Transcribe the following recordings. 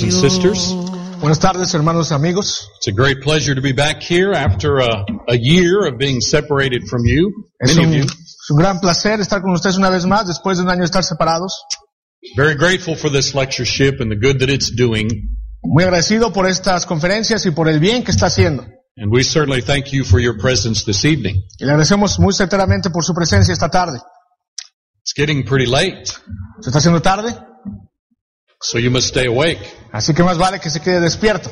and sisters. Buenas tardes, hermanos y amigos. It's a great pleasure to be back here after a year of being separated from you, many of you. Es un gran placer estar con ustedes una vez más después de un año de estar separados. Very grateful for this lectureship and the good that it's doing. Muy agradecido por estas conferencias y por el bien que está haciendo. And we certainly thank you for your presence this evening. Y le agradecemos muy sinceramente por su presencia esta tarde. It's getting pretty late, Se está haciendo tarde, so you must stay awake. así que más vale que se quede despierto.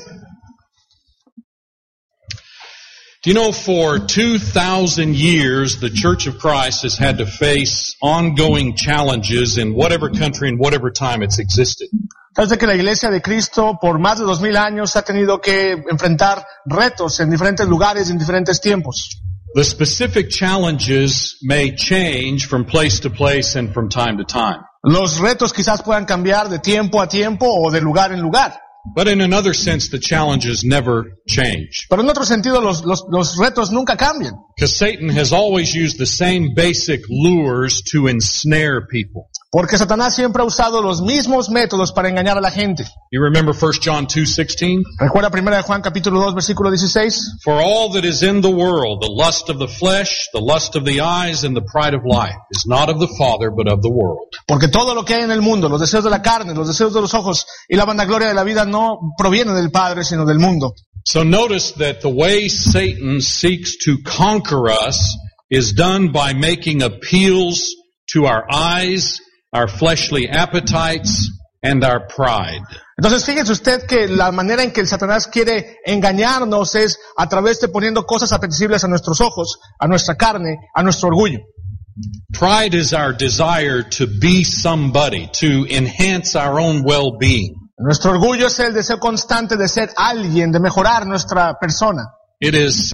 Do you know, for 2,000 years, the Church of Christ has had to face ongoing challenges in whatever country and whatever time it's existed. Sabes que la Iglesia de Cristo por más de 2000 años ha tenido que enfrentar retos en diferentes lugares y en diferentes tiempos. The specific challenges may change from place to place and from time to time. Los retos quizás puedan cambiar de tiempo a tiempo o de lugar en lugar. But in another sense, the challenges never change. Pero en otro sentido, los retos nunca cambian. Because Satan has always used the same basic lures to ensnare people. Porque Satanás siempre ha usado los mismos métodos para engañar a la gente. You remember 1 John 2:16? Recuerda 1 Juan capítulo 2 versículo 16. For all that is in the world, the lust of the flesh, the lust of the eyes, and the pride of life, is not of the Father, but of the world. Porque todo lo que hay en el mundo, los deseos de la carne, los deseos de los ojos y la vanagloria de la vida no provienen del Padre, sino del mundo. So notice that the way Satan seeks to conquer us is done by making appeals to our eyes, our fleshly appetites, and our pride. Entonces fíjese usted que la manera en que el Satanás quiere engañarnos es a través de poniendo cosas apetecibles a nuestros ojos, a nuestra carne, a nuestro orgullo. Pride is our desire to be somebody, to enhance our own well-being. Nuestro orgullo es el deseo constante de ser alguien, de mejorar nuestra persona. It is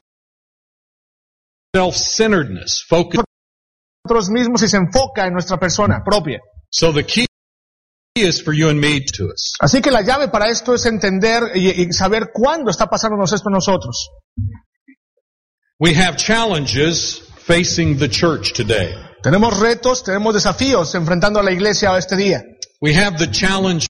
self-centeredness, focus. Nosotros mismos y se enfoca en nuestra persona propia. So the key is for you and me to us. Así que la llave para esto es entender y saber cuándo está pasándonos esto a nosotros. We have challenges facing the church today. Tenemos retos, tenemos desafíos enfrentando a la iglesia este día. We have the challenge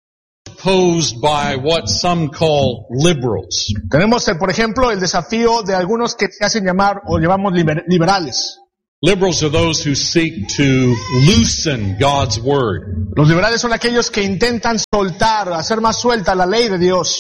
posed by what some call liberals. Tenemos, por ejemplo, el desafío de algunos que se hacen llamar o llamamos liberales. Liberals are those who seek to loosen God's word. Los liberales son aquellos que intentan soltar, hacer más suelta la ley de Dios.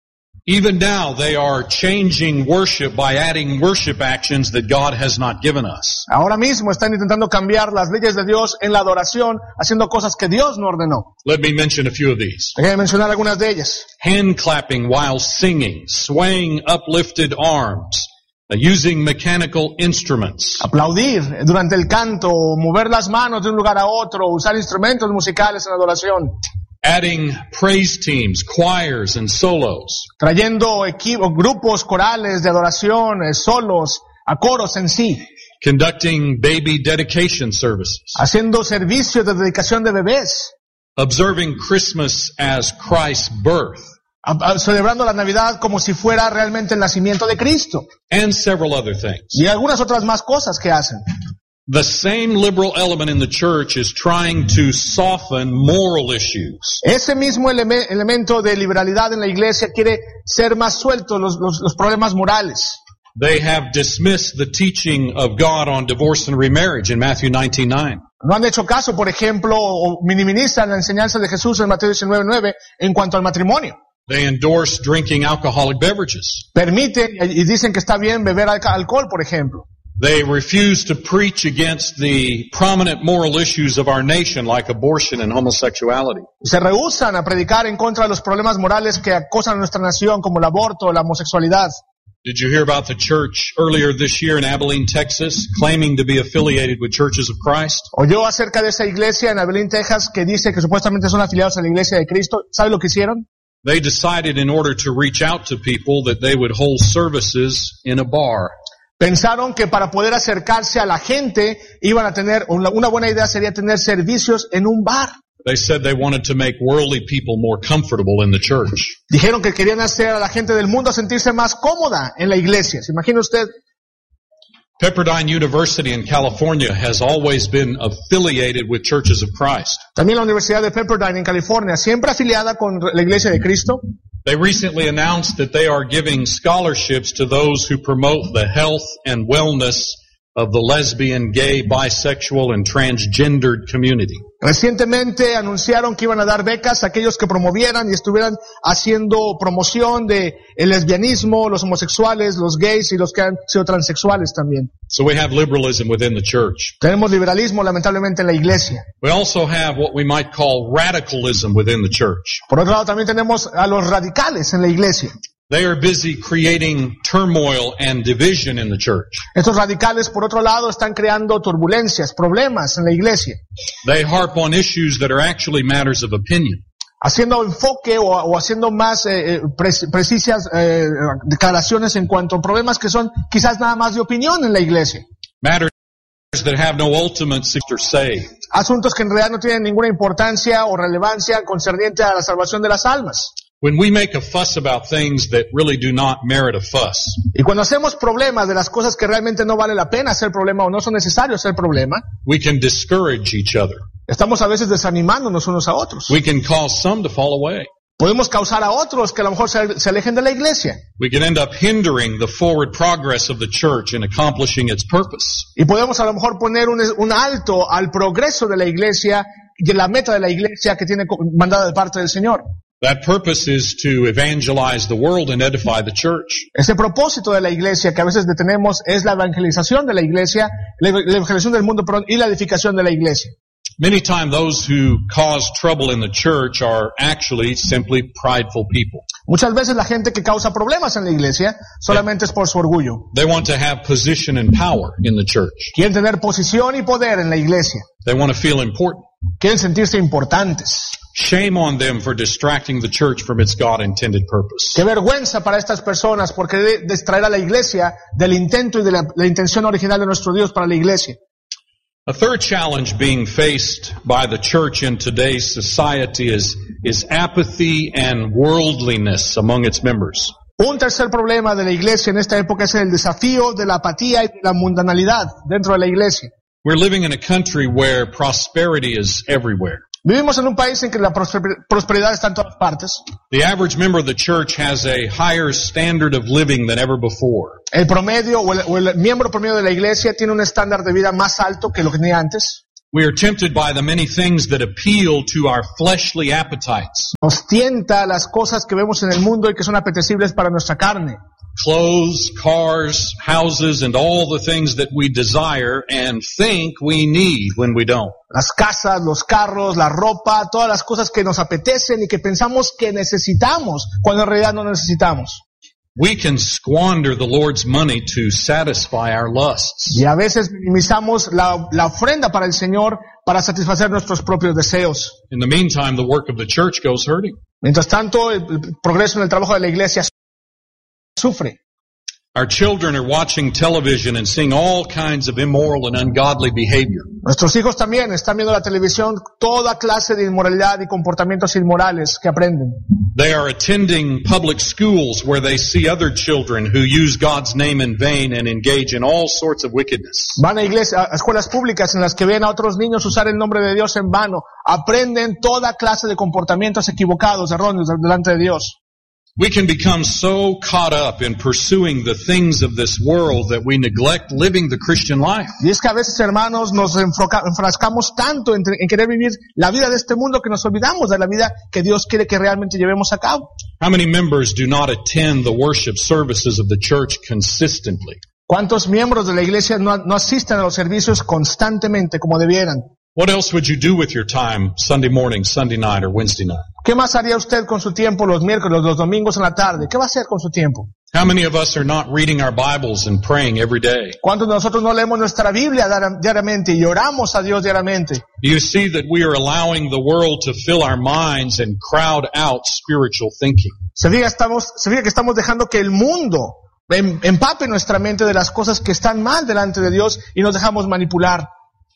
Even now they are changing worship by adding worship actions that God has not given us. Ahora mismo están intentando cambiar las leyes de Dios en la adoración, haciendo cosas que Dios no ordenó. Let me mention a few of these. Déjenme mencionar algunas de ellas. Hand clapping while singing, swaying uplifted arms, using mechanical instruments. Aplaudir durante el canto, mover las manos de un lugar a otro, usar instrumentos musicales en adoración. Adding praise teams, choirs, and solos. Trayendo grupos corales de adoración, solos, a coros en sí. Conducting baby dedication services. Haciendo servicios de dedicación de bebés. Observing Christmas as Christ's birth. Celebrando la Navidad como si fuera realmente el nacimiento de Cristo. And several other things. Y algunas otras más cosas que hacen. The same liberal element in the church is trying to soften moral issues. Ese mismo elemento de liberalidad en la iglesia quiere ser más suelto los problemas morales. They have dismissed the teaching of God on divorce and remarriage in Matthew 19:9. No han hecho caso, por ejemplo, o minimizan la enseñanza de Jesús en Mateo 19:9 en cuanto al matrimonio. They endorse drinking alcoholic beverages. Permiten y dicen que está bien beber alcohol, por ejemplo. They refuse to preach against the prominent moral issues of our nation like abortion and homosexuality. Se rehúsan a predicar en contra de los problemas morales que acosan a nuestra nación como el aborto o la homosexualidad. Did you hear about the church earlier this year in Abilene, Texas, claiming to be affiliated with Churches of Christ? Oyó acerca de esa iglesia en Abilene, Texas, que dice que supuestamente son afiliados a la iglesia de Cristo. ¿Sabe lo que hicieron? They decided in order to reach out to people that they would hold services in a bar. Pensaron que para poder acercarse a la gente iban a tener, una buena idea sería tener servicios en un bar. They said they wanted to make worldly people more comfortable in the church. Dijeron que querían hacer a la gente del mundo sentirse más cómoda en la iglesia. ¿Se imagina usted? Pepperdine University in California has always been affiliated with Churches of Christ. También la Universidad de Pepperdine en California, siempre afiliada con la Iglesia de Cristo. They recently announced that they are giving scholarships to those who promote the health and wellness of the lesbian, gay, bisexual, and transgendered community. Recientemente anunciaron que iban a dar becas a aquellos que promovieran y estuvieran haciendo promoción de el lesbianismo, los homosexuales, los gays y los que han sido transexuales también. So we have liberalism within the church. Tenemos liberalismo lamentablemente en la iglesia. We also have what we might call radicalism within the church. Por otro lado también tenemos a los radicales en la iglesia. They are busy creating turmoil and division in the church. Estos radicales, por otro lado, están creando turbulencias, problemas en la iglesia. They harp on issues that are actually matters of opinion. Haciendo enfoque o haciendo más precisas declaraciones en cuanto a problemas que son quizás nada más de opinión en la iglesia. Matters that have no ultimate say. Asuntos que en realidad no tienen ninguna importancia o relevancia concerniente a la salvación de las almas. When we make a fuss about things that really do not merit a fuss. Y cuando hacemos problemas de las cosas que realmente no vale la pena hacer problema o no son necesarios ser problema, we can discourage each other. Estamos a veces desanimándonos unos a otros. We can cause some to fall away. Podemos causar a otros que a lo mejor se alejen de la iglesia. We can end up hindering the forward progress of the church in accomplishing its purpose. Y podemos a lo mejor poner un alto al progreso de la iglesia y la meta de la iglesia que tiene mandada de parte del Señor. That purpose is to evangelize the world and edify the church. Ese propósito de la iglesia que a veces detenemos es la evangelización de la iglesia, la evangelización del mundo, perdón, y la edificación de la iglesia. Many times those who cause trouble in the church are actually simply prideful people. Muchas veces la gente que causa problemas en la iglesia solamente es por su orgullo. They want to have position and power in the church. Quieren tener posición y poder en la iglesia. They want to feel important. Quieren sentirse importantes. Shame on them for distracting the church from its God-intended purpose. Qué vergüenza para estas personas por querer distraer a la iglesia del intento y de la intención original de nuestro Dios para la iglesia. A third challenge being faced by the church in today's society is apathy and worldliness among its members. Un tercer problema de la iglesia en esta época es el desafío de la apatía y de la mundanalidad dentro de la iglesia. We're living in a country where prosperity is everywhere. Vivimos en un país en que la prosperidad está en todas partes. The average member of the church has a higher standard of living than ever before. El promedio o el miembro promedio de la iglesia tiene un estándar de vida más alto que lo que tenía antes. We are tempted by the many things that appeal to our fleshly appetites. Nos tienta las cosas que vemos en el mundo y que son apetecibles para nuestra carne. Clothes, cars, houses, and all the things that we desire and think we need when we don't. Las casas, los carros, la ropa, todas las cosas que nos apetecen y que pensamos que necesitamos cuando en realidad no necesitamos. We can squander the Lord's money to satisfy our lusts. Y a veces minimizamos la ofrenda para el Señor para satisfacer nuestros propios deseos. In the meantime, the work of the church goes hurting. Mientras tanto, el progreso en el trabajo de la iglesia sufre. Our children are watching television and seeing all kinds of immoral and ungodly behavior. Nuestros hijos también están viendo la televisión, toda clase de inmoralidad y comportamientos inmorales que aprenden. They are attending public schools where they see other children who use God's name in vain and engage in all sorts of wickedness. Van a escuelas públicas en las que ven a otros niños usar el nombre de Dios en vano. Aprenden toda clase de comportamientos equivocados, erróneos delante de Dios. We can become so caught up in pursuing the things of this world that we neglect living the Christian life. Y es que a veces, hermanos, nos enfrascamos tanto en querer vivir la vida de este mundo que nos olvidamos de la vida que Dios quiere que realmente llevemos a cabo. How many members do not attend the worship services of the church consistently? ¿Cuántos miembros de la iglesia no asisten a los servicios constantemente como debieran? What else would you do with your time Sunday morning, Sunday night, or Wednesday night? ¿Qué más haría usted con su tiempo los miércoles, los domingos en la tarde? ¿Qué va a hacer con su tiempo? How many of us are not reading our Bibles and praying every day? ¿Cuántos de nosotros no leemos nuestra Biblia diariamente y oramos a Dios diariamente? Do you see that we are allowing the world to fill our minds and crowd out spiritual thinking? Se fija que estamos dejando que el mundo empape nuestra mente de las cosas que están mal delante de Dios y nos dejamos manipular.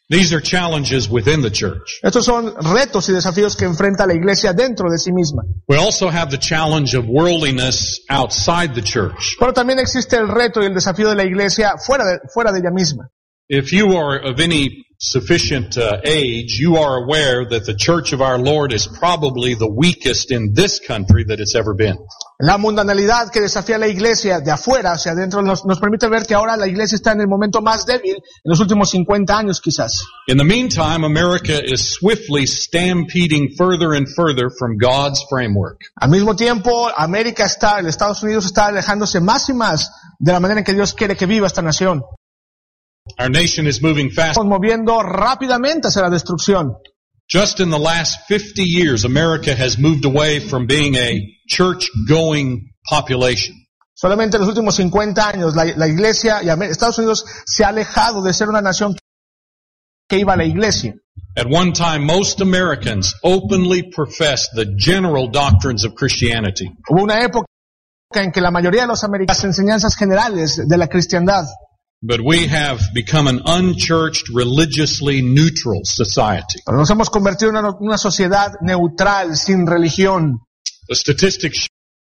These are challenges within the church. Estos son retos y desafíos que enfrenta la iglesia dentro de sí misma. We also have the challenge of worldliness outside the church. Pero también existe el reto y el desafío de la iglesia fuera de ella misma. If you are of any sufficient age, you are aware that the church of our Lord is probably the weakest in this country that it's ever been. La mundanalidad que desafía a la iglesia de afuera hacia adentro nos permite ver que ahora la iglesia está en el momento más débil en los últimos 50 años quizás. In the meantime, America is swiftly stampeding further and further from God's framework. Al mismo tiempo, el Estados Unidos está alejándose más y más de la manera en que Dios quiere que viva esta nación. Our nation is moving fast. Estamos moviendo rápidamente hacia la destrucción. Just in the last 50 years, America has moved away from being a church-going population. Solamente en los últimos 50 años, la iglesia y Estados Unidos se ha alejado de ser una nación que iba a la iglesia. At one time, most Americans openly professed the general doctrines of Christianity. Hubo una época en que la mayoría de los americanos, las enseñanzas generales de la cristiandad. But we have become an unchurched, religiously neutral society. Pero nos hemos convertido en una sociedad neutral, sin religión. The statistics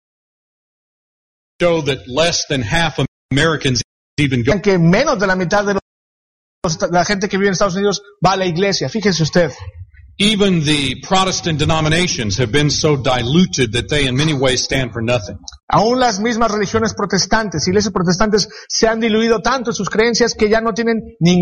show that less than half of Americans even go. Que menos de la mitad de la gente que vive en Estados Unidos va a la iglesia. Fíjese usted. Even the Protestant denominations have been so diluted that they in many ways stand for nothing. Aún las mismas religiones protestantes, iglesias protestantes, se han diluido tanto en sus creencias que ya no tienen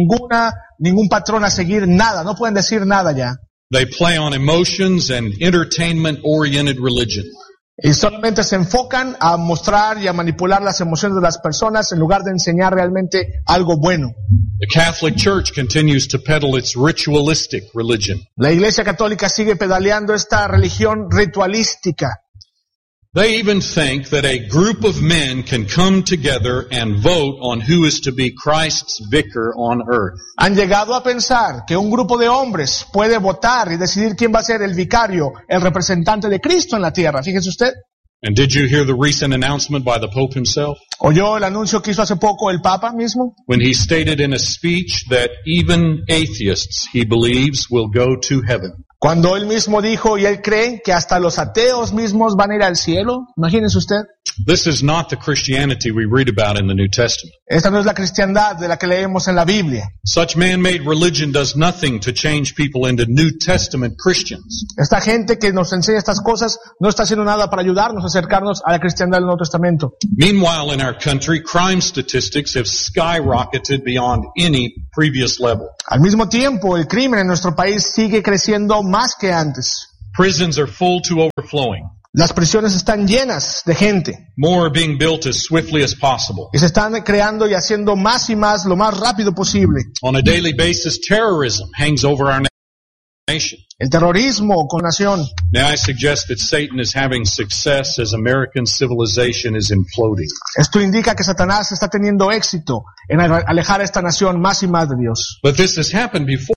ningún patrón a seguir, nada, no pueden decir nada ya. They play on emotions and entertainment-oriented religion. Y solamente se enfocan a mostrar y a manipular las emociones de las personas en lugar de enseñar realmente algo bueno. The Catholic Church continues to peddle its ritualistic religion. La Iglesia Católica sigue pedaleando esta religión ritualística. They even think that a group of men can come together and vote on who is to be Christ's vicar on earth. Han llegado a pensar que un grupo de hombres puede votar y decidir quién va a ser el vicario, el representante de Cristo en la tierra. Fíjese usted. And did you hear the recent announcement by the Pope himself? ¿Oyó el anuncio que hizo hace poco el Papa mismo? When he stated in a speech that even atheists, he believes, will go to heaven. Cuando él mismo dijo y él cree que hasta los ateos mismos van a ir al cielo. Imagínese usted. This is not the Christianity we read about in the New Testament. Esta no es la cristiandad de la que leemos en la Biblia. Such man-made religion does nothing to change people into New Testament Christians. Esta gente que nos enseña estas cosas no está haciendo nada para ayudarnos a acercarnos a la cristiandad del Nuevo Testamento. Meanwhile, in our country, crime statistics have skyrocketed beyond any previous level. Al mismo tiempo, el crimen en nuestro país sigue creciendo más que antes. Prisons are full to overflowing. Las prisiones están llenas de gente. More are being built as swiftly as possible. Y se están creando y haciendo más y más lo más rápido posible. On a daily basis, terrorism hangs over our nation. El terrorismo con nación. Now I suggest that Satan is having success as American civilization is imploding. Esto indica que Satanás está teniendo éxito en alejar a esta nación más y más de Dios. But this has happened before.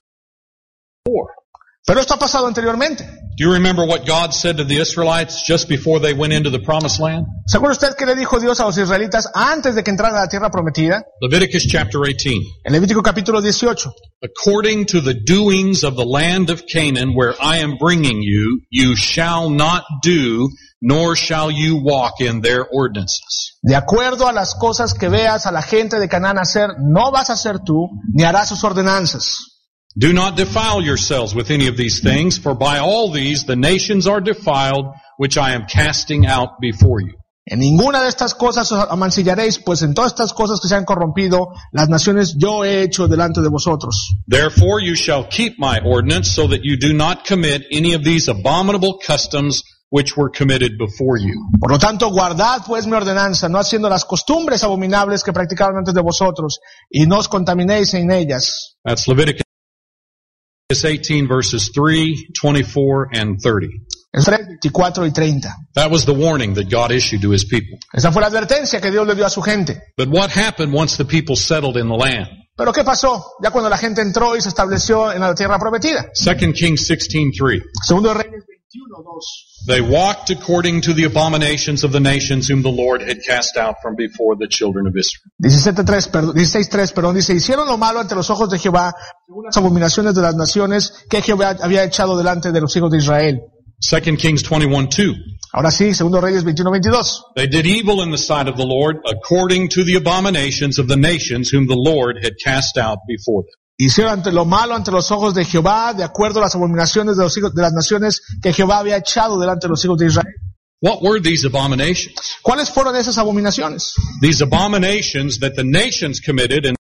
Pero esto ha pasado anteriormente. Do you remember what God said to the Israelites just before they went into the promised land? ¿Se acuerda usted qué le dijo Dios a los israelitas antes de que entraran a la tierra prometida? Leviticus chapter 18. En Levítico capítulo 18. According to the doings of the land of Canaan where I am bringing you, you shall not do, nor shall you walk in their ordinances. De acuerdo a las cosas que veas a la gente de Canaán hacer, no vas a hacer tú, ni harás sus ordenanzas. Do not defile yourselves with any of these things, for by all these the nations are defiled, which I am casting out before you. En ninguna de estas cosas os amancillaréis, pues en todas estas cosas que se han corrompido, las naciones yo he hecho delante de vosotros. Therefore you shall keep my ordinance, so that you do not commit any of these abominable customs which were committed before you. Por lo tanto, guardad pues mi ordenanza, no haciendo las costumbres abominables que practicaron antes de vosotros, y no os contaminéis en ellas. That's Leviticus 18 verses 3, 24, and 30. Es 3, 24 y 30. That was the warning that God issued to his people. Esa fue la advertencia que Dios le dio a su gente. But what happened once the people settled in the land? Pero ¿qué pasó? Ya cuando la gente entró y se estableció en la tierra prometida. 2 Kings 16:3. Segundo Reyes They walked according to the abominations of the nations whom the Lord had cast out from before the children of Israel. 16:3, dice, hicieron lo malo ante los ojos de Jehová, según las abominaciones de las naciones que Jehová había echado delante de los hijos de Israel. 2 Kings 21:2. Ahora sí, 2 Reyes 21:22. They did evil in the sight of the Lord according to the abominations of the nations whom the Lord had cast out before them. Hicieron lo malo ante los ojos de Jehová, de acuerdo a las abominaciones de los hijos de las naciones que Jehová había echado delante de los hijos de Israel. What were these abominations? ¿Cuáles fueron esas abominaciones? These abominations that the nations committed, and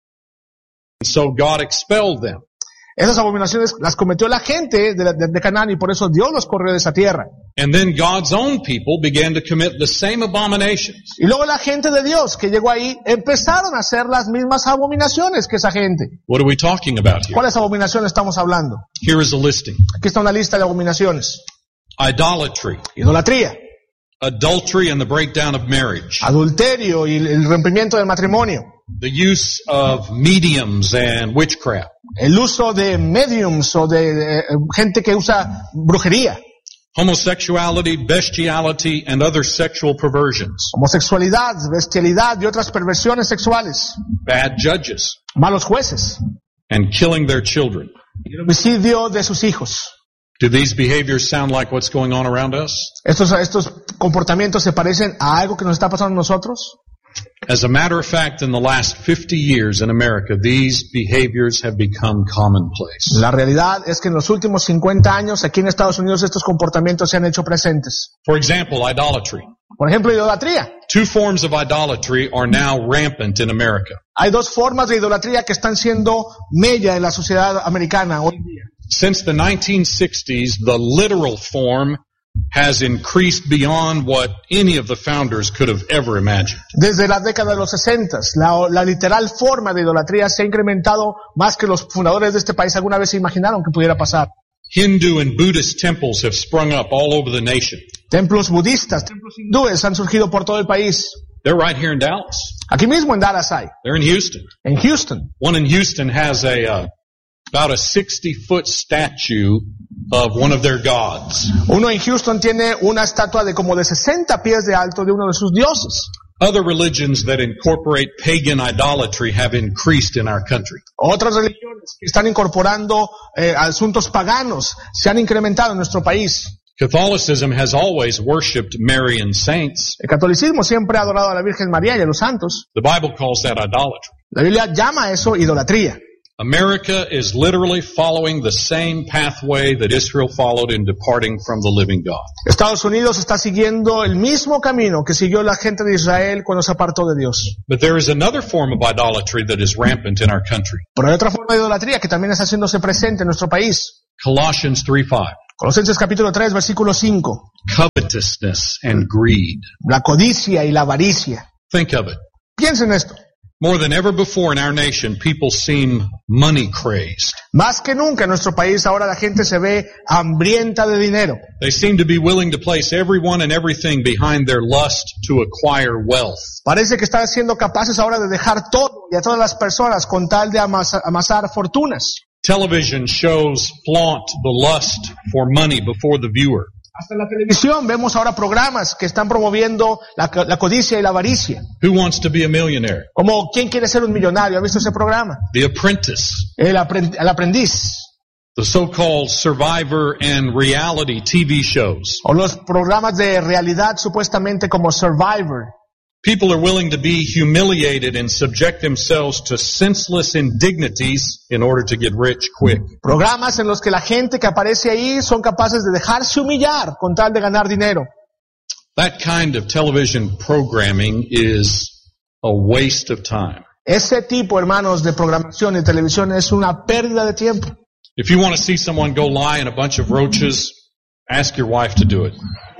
so God expelled them. Esas abominaciones las cometió la gente de Canaán y por eso Dios los corrió de esa tierra. And then God's own people began to commit the same abominations. Y luego la gente de Dios que llegó ahí empezaron a hacer las mismas abominaciones que esa gente. What are we talking about here? ¿Cuáles abominaciones estamos hablando? Here is a listing. Aquí está una lista de abominaciones. Idolatry, Idolatría, adultery and the breakdown of marriage, adulterio y el rompimiento del matrimonio, the use of mediums and witchcraft, el uso de mediums o de gente que usa brujería, homosexuality, bestiality, and other sexual perversions, homosexualidad, bestialidad y otras perversiones sexuales, bad judges, malos jueces, and killing their children. y el homicidio de sus hijos. Do these behaviors sound like what's going on around us? ¿Estos comportamientos se parecen a algo que nos está pasando a nosotros? As a matter of fact, in the last 50 years in America, these behaviors have become commonplace. La realidad es que en los últimos 50 años aquí en Estados Unidos estos comportamientos se han hecho presentes. For example, idolatry. Por ejemplo, idolatría. Two forms of idolatry are now rampant in America. Hay dos formas de idolatría que están siendo mella en la sociedad americana hoy en día. Since the 1960s, the literal form has increased beyond what any of the founders could have ever imagined. Desde la década de los 60, la literal forma de idolatría se ha incrementado más que los fundadores de este país alguna vez se imaginaron que pudiera pasar. Hindu and Buddhist temples have sprung up all over the nation. Templos budistas, templos hindúes han surgido por todo el país. They're right here in Dallas. Aquí mismo en Dallas hay. They're in Houston. En Houston. One in Houston has about a 60-foot statue of one of their gods. Uno en Houston tiene una estatua de como de 60 pies de alto de uno de sus dioses. Other religions that incorporate pagan idolatry have increased in our country. Otras religiones que están incorporando asuntos paganos se han incrementado en nuestro país. Catholicism has always worshipped Mary and saints. El catolicismo siempre ha adorado a la Virgen María y a los santos. The Bible calls that idolatry. La Biblia llama a eso idolatría. America is literally following the same pathway that Israel followed in departing from the living God. Estados Unidos está siguiendo el mismo camino que siguió la gente de Israel cuando se apartó de Dios. But there is another form of idolatry that is rampant in our country. Pero hay otra forma de idolatría que también está haciéndose presente en nuestro país. Colossians 3:5. Colosenses capítulo 3, versículo 5. Covetousness and greed. La codicia y la avaricia. Think of it. Piensen esto. More than ever before in our nation, people seem money crazed. Más que nunca en nuestro país ahora la gente se ve hambrienta de dinero. They seem to be willing to place everyone and everything behind their lust to acquire wealth. Parece que están siendo capaces ahora de dejar todo y a todas las personas con tal de amasar fortunas. Television shows flaunt the lust for money before the viewer. Hasta en la televisión vemos ahora programas que están promoviendo la codicia y la avaricia. Who wants to be a millionaire? Como ¿quién quiere ser un millonario? ¿Ha visto ese programa? The Apprentice. El aprendiz. The so-called survivor and reality TV shows. O los programas de realidad supuestamente como Survivor. People are willing to be humiliated and subject themselves to senseless indignities in order to get rich quick. Programas en los que la gente que aparece ahí son capaces de dejarse humillar con tal de ganar dinero. That kind of television programming is a waste of time. Ese tipo, hermanos, de programación y televisión es una pérdida de tiempo. If you want to see someone go lie in a bunch of roaches, ask your wife to do it.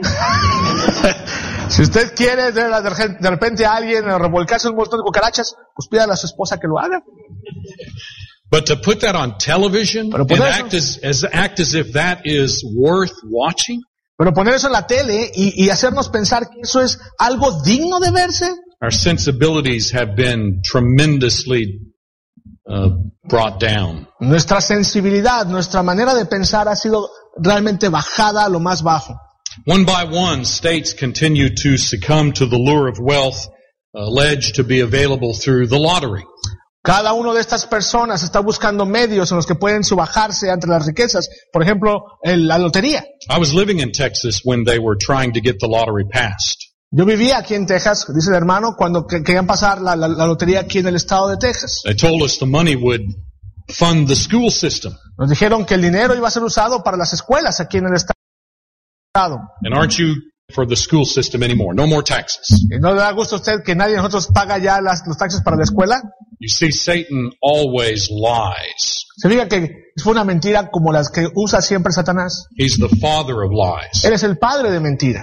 Si usted quiere de repente a alguien revolcarse un montón de cucarachas, pues pídale a su esposa que lo haga. But to put that on television and act as if that is worth watching? Pero poner eso en la tele y hacernos pensar que eso es algo digno de verse. Our sensibilities have been tremendously brought down. Nuestra sensibilidad, nuestra manera de pensar ha sido realmente bajada a lo más bajo. One by one, states continue to succumb to the lure of wealth alleged to be available through the lottery. Cada uno de estas personas está buscando medios en los que pueden subajarse ante las riquezas. Por ejemplo, la lotería. I was living in Texas when they were trying to get the lottery passed. Yo vivía aquí en Texas, dice el hermano, cuando querían pasar la lotería aquí en el estado de Texas. They told us the money would fund the school system. Nos dijeron que el dinero iba a ser usado para las escuelas aquí en el estado. And aren't you for the school system anymore? No more taxes. ¿Y no le da gusto a usted que nadie de nosotros paga ya los taxes para la escuela? You see, Satan always lies. Se diga que fue una mentira como las que usa siempre Satanás. He's the father of lies. Él es el padre de mentira.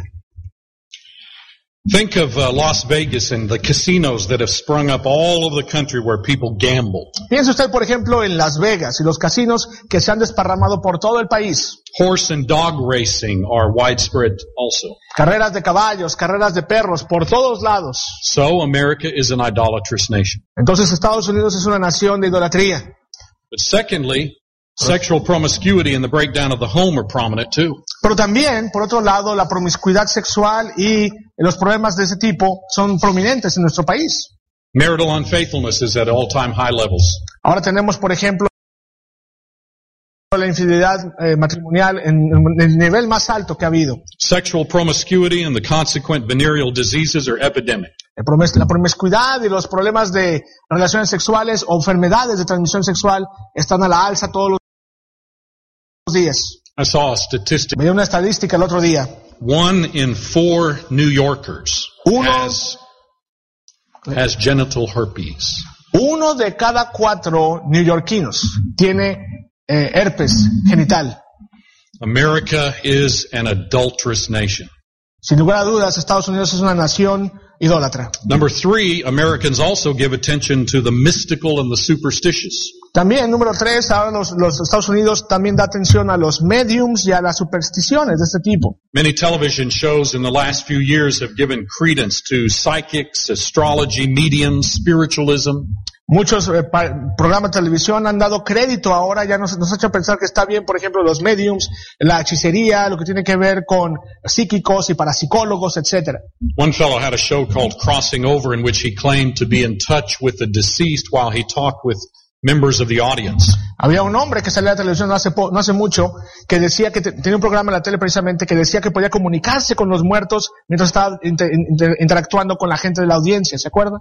Think of Las Vegas and the casinos that have sprung up all over the country where people gamble. Piense usted, por ejemplo, en Las Vegas y los casinos que se han desparramado por todo el país. Horse and dog racing are widespread also. Carreras de caballos, carreras de perros, por todos lados. So America is an idolatrous nation. Entonces Estados Unidos es una nación de idolatría. But secondly, sexual promiscuity and the breakdown of the home are prominent too. Pero también, por otro lado, la promiscuidad sexual y los problemas de ese tipo son prominentes en nuestro país. Marital unfaithfulness is at all-time high levels. Ahora tenemos, por ejemplo, la infidelidad matrimonial en el nivel más alto que ha habido. Sexual promiscuity and the consequent venereal diseases are epidemic. La promiscuidad y los problemas de relaciones sexuales o enfermedades de transmisión sexual están a la alza todos los días. I saw a statistic. Veía una estadística el otro día. 1 in 4 New Yorkers has genital herpes. 1 de cada 4 neoyorquinos tiene herpes genital. America is an adulterous nation. Sin lugar a dudas, Estados Unidos es una nación idólatra. Number 3, Americans also give attention to the mystical and the superstitious. También, número 3, ahora los Estados Unidos también da atención a los mediums y a las supersticiones de este tipo. Many television shows in the last few years have given credence to psychics, astrology, mediums, spiritualism. Muchos programas de televisión han dado crédito ahora, ya nos ha hecho pensar que está bien, por ejemplo, los mediums, la hechicería, lo que tiene que ver con psíquicos y parapsicólogos, etcétera. One fellow had a show called Crossing Over in which he claimed to be in touch with the deceased while he talked with members of the audience. Había un hombre que salía a la televisión no hace mucho que decía que tenía un programa en la tele precisamente que decía que podía comunicarse con los muertos mientras estaba interactuando con la gente de la audiencia, ¿se acuerda?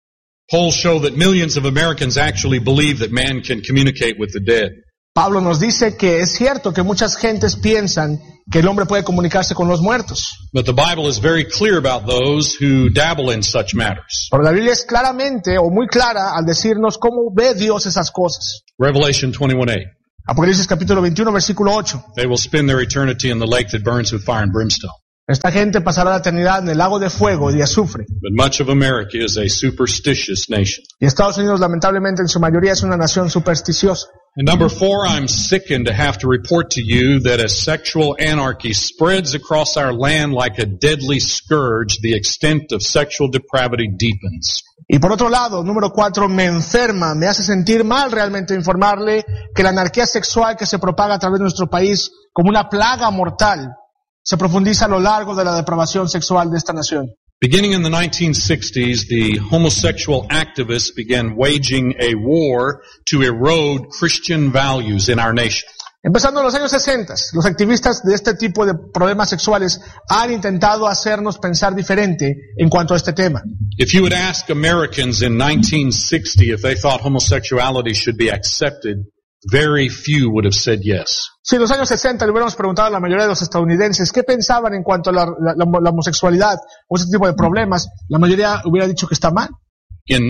Polls show that millions of Americans actually believe that man can communicate with the dead. Pablo nos dice que es cierto que muchas gentes piensan que el hombre puede comunicarse con los muertos. But the Bible is very clear about those who dabble in such matters. Pero la Biblia es claramente o muy clara al decirnos cómo ve Dios esas cosas. Revelation 21:8. Apocalipsis capítulo 21, versículo 8. They will spend their eternity in the lake that burns with fire and brimstone. Esta gente pasará la eternidad en el lago de fuego y de azufre. But much of America is a superstitious nation. Y Estados Unidos, lamentablemente, en su mayoría es una nación supersticiosa. And number 4, I'm sickened to have to report to you that as sexual anarchy spreads across our land like a deadly scourge, the extent of sexual depravity deepens. Y por otro lado, número 4, me enferma, me hace sentir mal realmente informarle que la anarquía sexual que se propaga a través de nuestro país como una plaga mortal se profundiza a lo largo de la depravación sexual de esta nación. Beginning in the 1960s, the homosexual activists began waging a war to erode Christian values in our nation. Empezando en los años 60, los activistas de este tipo de problemas sexuales han intentado hacernos pensar diferente en cuanto a este tema. If you would ask Americans in 1960 if they thought homosexuality should be accepted, very few would have said yes. Si en los años 60 le hubiéramos preguntado a la mayoría de los estadounidenses qué pensaban en cuanto a la homosexualidad o ese tipo de problemas, la mayoría hubiera dicho que está mal. In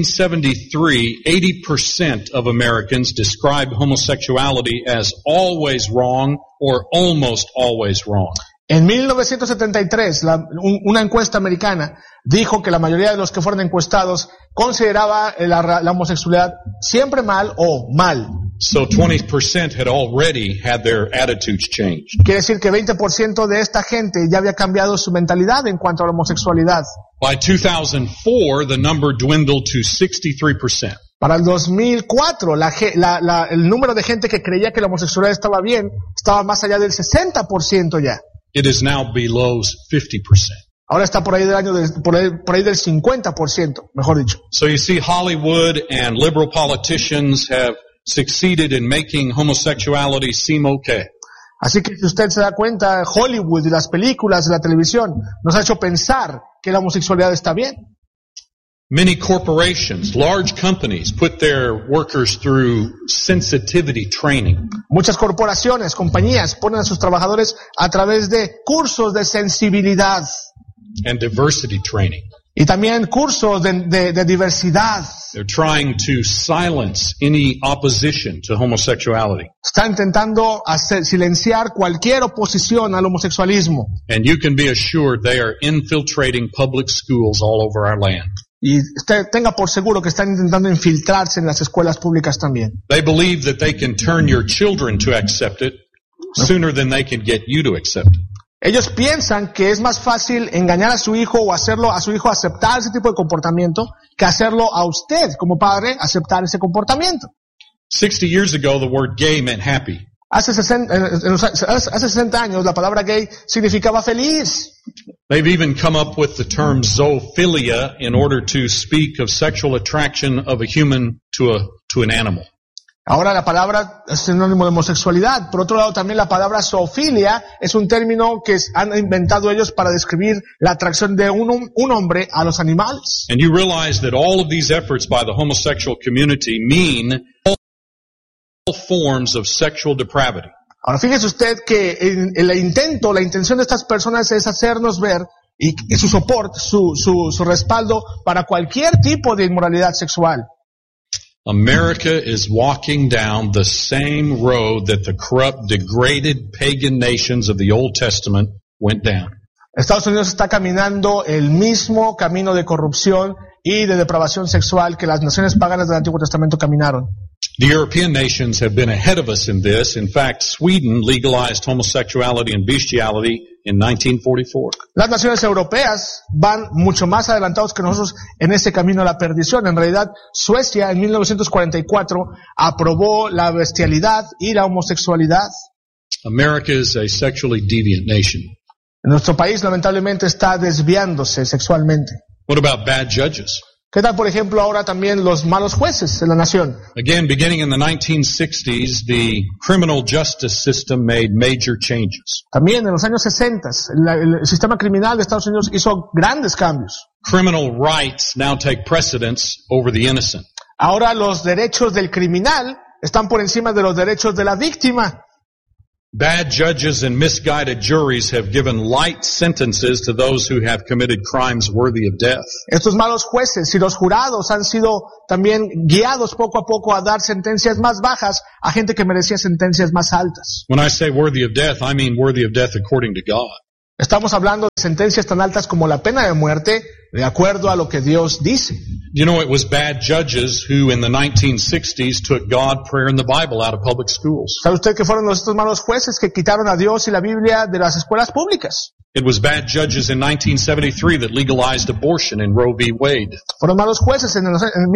1973, 80% of Americans described homosexuality as always wrong or almost always wrong. En 1973, una encuesta americana dijo que la mayoría de los que fueron encuestados consideraba la homosexualidad siempre mal o mal. So 20% had already had their attitudes changed. Quiere decir que 20% de esta gente ya había cambiado su mentalidad en cuanto a la homosexualidad. By 2004, the number dwindled to 63%. Para el 2004, el número de gente que creía que la homosexualidad estaba bien estaba más allá del 60% ya. It is now below 50%. Ahora está por ahí por ahí del 50%, mejor dicho. So you see, Hollywood and liberal politicians have succeeded in making homosexuality seem okay. Así que si usted se da cuenta, Hollywood y las películas de la televisión nos ha hecho pensar que la homosexualidad está bien. Many corporations, large companies, put their workers through sensitivity training. Muchas corporaciones, compañías ponen a sus trabajadores a través de cursos de sensibilidad. And diversity training. Y también cursos de diversidad. They're trying to silence any opposition to homosexuality. Están intentando silenciar cualquier oposición al homosexualismo. And you can be assured they are infiltrating public schools all over our land. Y usted tenga por seguro que están intentando infiltrarse en las escuelas públicas también. They believe that they can turn your children to accept it sooner than they can get you to accept it. Ellos piensan que es más fácil engañar a su hijo o hacerlo a su hijo aceptar ese tipo de comportamiento que hacerlo a usted como padre aceptar ese comportamiento. 60 years ago, the word gay meant happy. Hace 60 años la palabra gay significaba feliz. They've even come up with the term zoophilia in order to speak of sexual attraction of a human to an animal. Ahora la palabra es sinónimo de homosexualidad. Por otro lado, también la palabra zoofilia es un término que han inventado ellos para describir la atracción de un hombre a los animales. And you realize that all of these efforts by the homosexual community mean all forms of sexual depravity. Ahora fíjese usted que la intención de estas personas es hacernos ver y su soporte, su respaldo para cualquier tipo de inmoralidad sexual. America is walking down the same road that the corrupt, degraded pagan nations of the Old Testament went down. Estados Unidos está caminando el mismo camino de corrupción y de depravación sexual que las naciones paganas del Antiguo Testamento caminaron. The European nations have been ahead of us in this. In fact, Sweden legalized homosexuality and bestiality in 1944. Las naciones europeas van mucho más adelantados que nosotros en ese camino a la perdición. En realidad, Suecia en 1944 aprobó la bestialidad y la homosexualidad. America is a sexually deviant nation. Nuestro país lamentablemente está desviándose sexualmente. What about bad judges? ¿Qué tal, por ejemplo, ahora también los malos jueces en la nación? Again, beginning in the 1960s, the criminal justice system made major changes. También en los años 60, el sistema criminal de Estados Unidos hizo grandes cambios. Criminal rights now take precedence over the innocent. Ahora los derechos del criminal están por encima de los derechos de la víctima. Bad judges and misguided juries have given light sentences to those who have committed crimes worthy of death. Estos malos jueces y los jurados han sido también guiados poco a poco a dar sentencias más bajas a gente que merecía sentencias más altas. When I say worthy of death, I mean worthy of death according to God. Estamos hablando de sentencias tan altas como la pena de muerte, de acuerdo a lo que Dios dice. You know, it was bad judges who in the 1960s took God, prayer, and the Bible out of public schools. ¿Sabe usted que fueron estos malos jueces que quitaron a Dios y la Biblia de las escuelas públicas? It was bad judges in 1973 that legalized abortion in Roe v. Wade. Fueron malos jueces en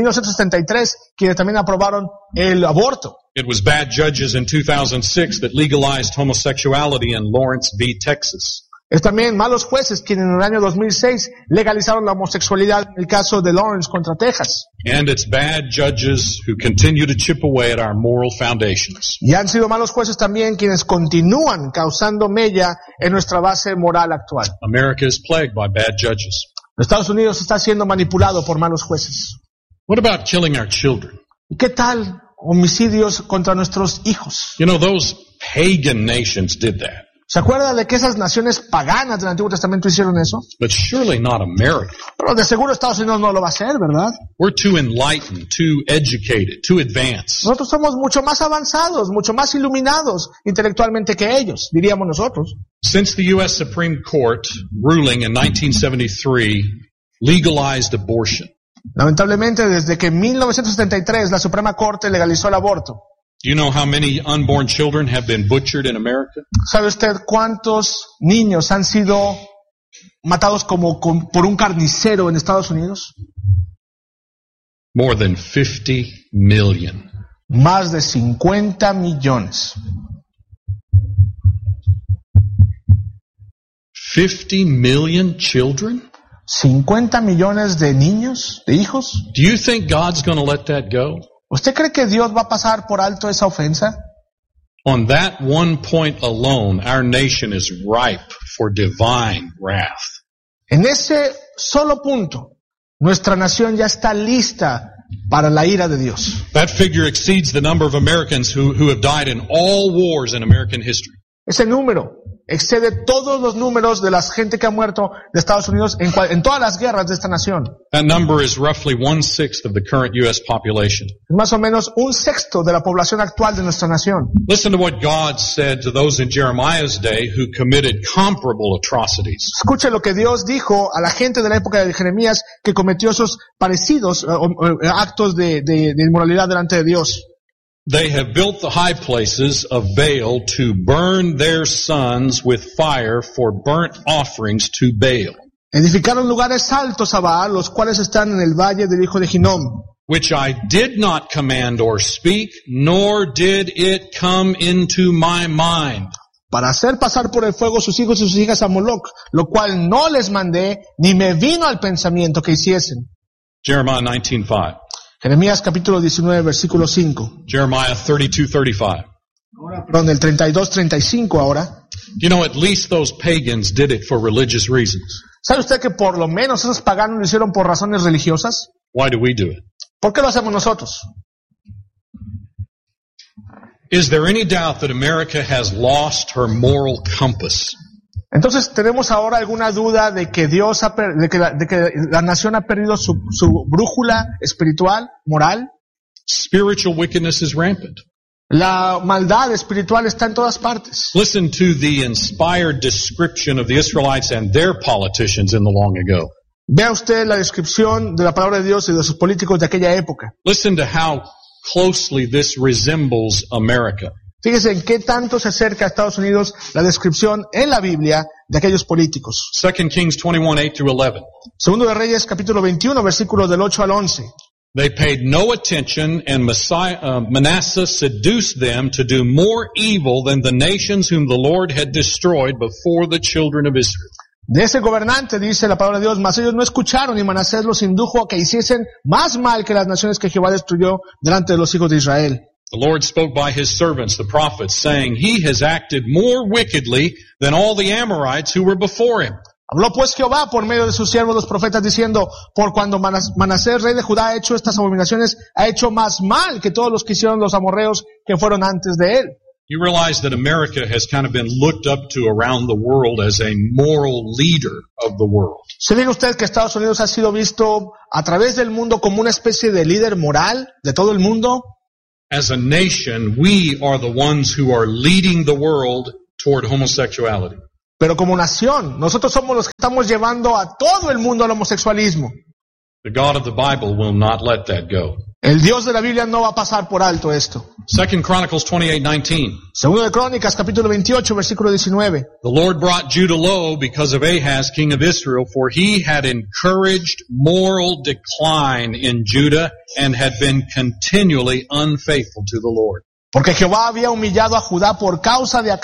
1973 quienes también aprobaron el aborto. It was bad judges in 2006 that legalized homosexuality in Lawrence v. Texas. Es también malos jueces quienes en el año 2006 legalizaron la homosexualidad en el caso de Lawrence contra Texas. And it's bad judges who continue to chip away at our moral foundations. Y han sido malos jueces también quienes continúan causando mella en nuestra base moral actual. America is plagued by bad judges. Estados Unidos está siendo manipulado por malos jueces. What about killing our children? ¿Y qué tal homicidios contra nuestros hijos? You know, those pagan nations did that. ¿Se acuerdan de que esas naciones paganas del Antiguo Testamento hicieron eso? But surely not America. Pero de seguro Estados Unidos no lo va a hacer, ¿verdad? We're too enlightened, too educated, too advanced. Nosotros somos mucho más avanzados, mucho más iluminados intelectualmente que ellos, diríamos nosotros. Since the U.S. Supreme Court ruling in 1973 legalized abortion, lamentablemente, desde que en 1973 la Suprema Corte legalizó el aborto, do you know how many unborn children have been butchered in America? ¿sabe usted cuántos niños han sido matados por un carnicero en Estados Unidos? More than 50 million. Más de 50 millones. 50 million children? 50 millones de niños, de hijos. Do you think God's going to let that go? ¿Usted cree que Dios va a pasar por alto esa ofensa? On that one point alone, our nation is ripe for divine wrath. En ese solo punto, nuestra nación ya está lista para la ira de Dios. That figure exceeds the number of Americans who have died in all wars in American history. Ese número excede todos los números de la gente que ha muerto de Estados Unidos en todas las guerras de esta nación. That number is roughly 1/6 of the current U.S. population. Es más o menos 1/6 de la población actual de nuestra nación. Listen to what God said to those in Jeremiah's day who committed comparable atrocities. Escuche lo que Dios dijo a la gente de la época de Jeremías que cometió esos parecidos actos de inmoralidad delante de Dios. They have built the high places of Baal to burn their sons with fire for burnt offerings to Baal. Edificaron lugares altos a Baal, los cuales están en el valle del hijo de Hinnom. Which I did not command or speak, nor did it come into my mind. Para hacer pasar por el fuego sus hijos y sus hijas a Moloch, lo cual no les mandé, ni me vino al pensamiento que hiciesen. Jeremiah 19:5. Jeremías capítulo 19, versículo 5. Jeremiah 32:35. Perdón, el 32-35 ahora. You know, at least those pagans did it for religious reasons. ¿Sabe usted que por lo menos esos paganos lo hicieron por razones religiosas? Why do we do it? ¿Por qué lo hacemos nosotros? Is there any doubt that America has lost her moral compass? Entonces, ¿tenemos ahora alguna duda de que de que la nación ha perdido su brújula espiritual, moral? Spiritual wickedness is rampant. La maldad espiritual está en todas partes. Listen to the inspired description of the Israelites and their politicians in the long ago. Vea usted la descripción de la palabra de Dios y de sus políticos de aquella época. Listen to how closely this resembles America. Fíjese en qué tanto se acerca a Estados Unidos la descripción en la Biblia de aquellos políticos. 2 Kings 21:8-11. Segundo de Reyes, capítulo 21, versículos del 8 al 11. They paid no attention, and Manasseh seduced them to do more evil than the nations whom the Lord had destroyed before the children of Israel. De ese gobernante, dice la palabra de Dios, mas ellos no escucharon y Manasés los indujo a que hiciesen más mal que las naciones que Jehová destruyó delante de los hijos de Israel. The Lord spoke by his servants, the prophets, saying, He has acted more wickedly than all the Amorites who were before him. Habló pues Jehová por medio de sus siervos los profetas diciendo, por cuando Manasés, rey de Judá, ha hecho estas abominaciones, ha hecho más mal que todos los que hicieron los amorreos que fueron antes de él. You realize that America has kind of been looked up to around the world as a moral leader of the world. ¿Se diga usted que Estados Unidos ha sido visto a través del mundo como una especie de líder moral de todo el mundo? As a nation, we are the ones who are leading the world toward homosexuality. Pero como nación, nosotros somos los que estamos llevando a todo el mundo al homosexualismo. The God of the Bible will not let that go. El Dios de la Biblia no va a pasar por alto esto. 2 Chronicles 28:19. Segundo de Crónicas, capítulo 28, versículo 19. The Lord brought Judah low because of Ahaz, king of Israel, for he had encouraged moral decline in Judah and had been continually unfaithful to the Lord. Porque Jehová había humillado a Judá por causa de Acaz,